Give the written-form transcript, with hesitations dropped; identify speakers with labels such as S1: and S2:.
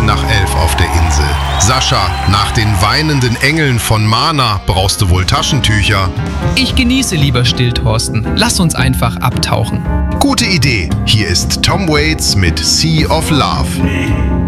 S1: nach 11 auf der Insel. Sascha, nach den weinenden Engeln von Mana brauchst du wohl Taschentücher.
S2: Ich genieße lieber still, Thorsten. Lass uns einfach abtauchen.
S1: Gute Idee. Hier ist Tom Waits mit Sea of Love.